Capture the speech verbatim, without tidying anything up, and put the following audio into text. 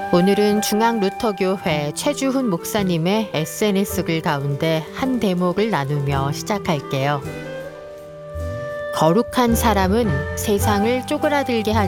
오늘은 중앙루터교회 최주훈 목사님의 에스엔에스 글 가운데 한 대목을 나누며 시작할게요. 거룩한 사람은 세상을 쪼그라들게 하지